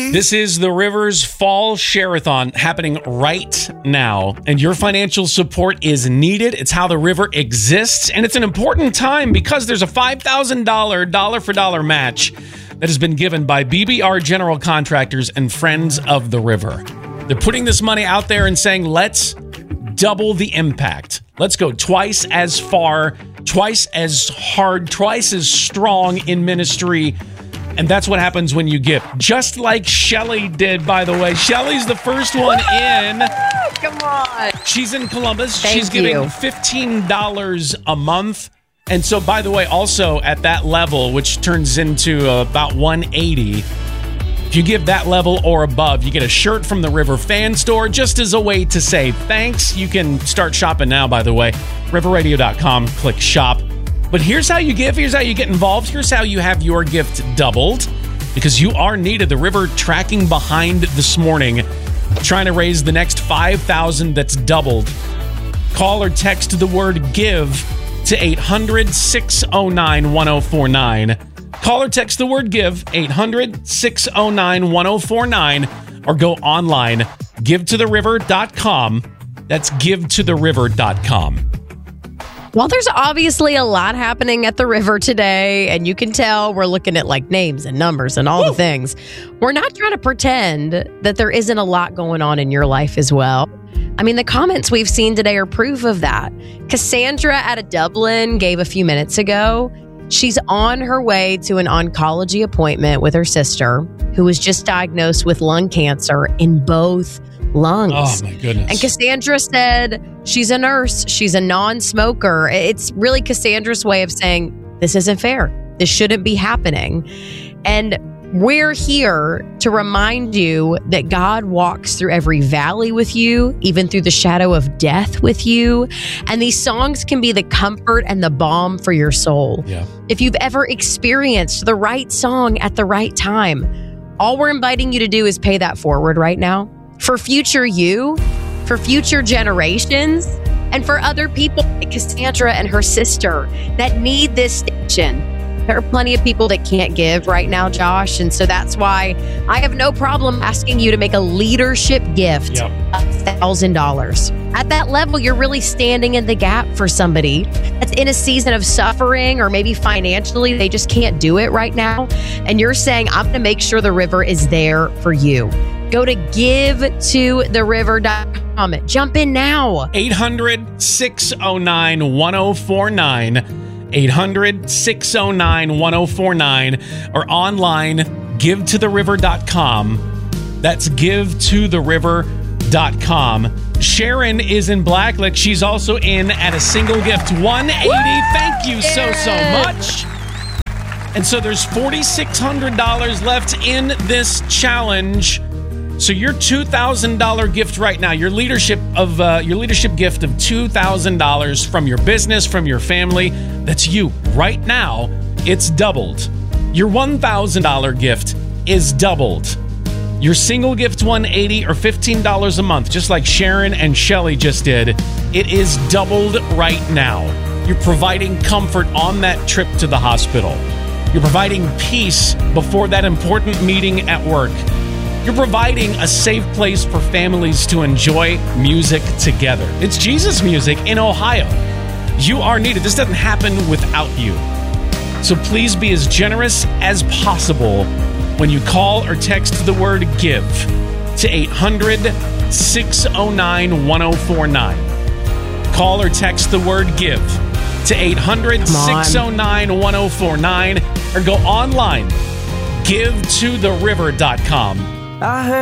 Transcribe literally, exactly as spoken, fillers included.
This is the Rivers Fall Share-a-thon happening right now, and your financial support is needed. It's how the river exists, and it's an important time because there's a five thousand dollars dollar-for-dollar match that has been given by B B R General Contractors and Friends of the River. They're putting this money out there and saying, let's double the impact. Let's go twice as far, twice as hard, twice as strong in ministry. And that's what happens when you give. Just like Shelly did, by the way. Shelly's the first one in. Come on. She's in Columbus. Thank She's giving you. fifteen dollars a month. And so, by the way, also at that level, which turns into about one hundred eighty dollars, if you give that level or above, you get a shirt from the River Fan Store just as a way to say thanks. You can start shopping now, by the way. river radio dot com, click shop. But here's how you give. Here's how you get involved. Here's how you have your gift doubled, because you are needed. The River tracking behind this morning, trying to raise the next five thousand dollars that's doubled. Call or text the word GIVE to eight hundred, six oh nine, one oh four nine. Call or text the word GIVE, eight hundred, six oh nine, one oh four nine, or go online, give to the river dot com. That's give to the river dot com. Well, there's obviously a lot happening at the river today, and you can tell we're looking at like names and numbers and all Woo! the things. We're not trying to pretend that there isn't a lot going on in your life as well. I mean, the comments we've seen today are proof of that. Cassandra out of Dublin gave a few minutes ago. She's on her way to an oncology appointment with her sister, who was just diagnosed with lung cancer in both lungs. Oh, my goodness. And Cassandra said she's a nurse. She's a non-smoker. It's really Cassandra's way of saying, this isn't fair. This shouldn't be happening. And we're here to remind you that God walks through every valley with you, even through the shadow of death with you. And these songs can be the comfort and the balm for your soul. Yeah. If you've ever experienced the right song at the right time, all we're inviting you to do is pay that forward right now. For future you, for future generations, and for other people like Cassandra and her sister that need this station. There are plenty of people that can't give right now, Josh, and so that's why I have no problem asking you to make a leadership gift Yep. of one thousand dollars. At that level, you're really standing in the gap for somebody that's in a season of suffering, or maybe financially they just can't do it right now, and you're saying, I'm going to make sure the river is there for you. Go to give to the river dot com. Jump in now. eight hundred, six oh nine, one oh four nine. eight hundred, six oh nine, one oh four nine. Or online, give to the river dot com. That's give to the river dot com. Sharon is in Blacklick. She's also in at a single gift, one hundred eighty dollars. Thank you so, so much. And so there's four thousand six hundred dollars left in this challenge. So your two thousand dollars gift right now, your leadership of uh, your leadership gift of two thousand dollars from your business, from your family, that's you right now. It's doubled. Your one thousand dollars gift is doubled. Your single gift one hundred eighty dollars or fifteen dollars a month, just like Sharon and Shelly just did, it is doubled right now. You're providing comfort on that trip to the hospital. You're providing peace before that important meeting at work. You're providing a safe place for families to enjoy music together. It's Jesus music in Ohio. You are needed. This doesn't happen without you. So please be as generous as possible when you call or text the word GIVE to eight hundred, six oh nine, one oh four nine. Call or text the word GIVE to eight hundred, six oh nine, one oh four nine, or go online, give to the river dot com. I heard